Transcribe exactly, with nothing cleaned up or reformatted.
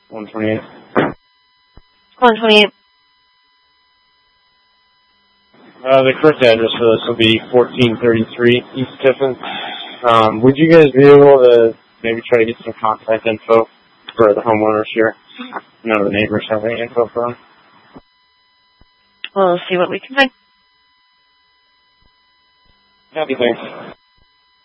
one twenty-eight. one twenty-eight. Uh, the correct address for this will be fourteen thirty-three East Tiffin. Um, would you guys be able to maybe try to get some contact info for the homeowners here? None of the neighbors have any info for them. We'll see what we can find. Happy thanks.